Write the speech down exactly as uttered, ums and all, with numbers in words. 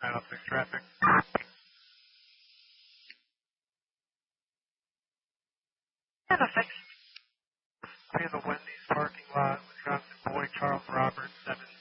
nine oh six traffic. Yeah, no, thanks. I'm in the Wendy's parking lot with Johnson Boy, Charles Roberts, seven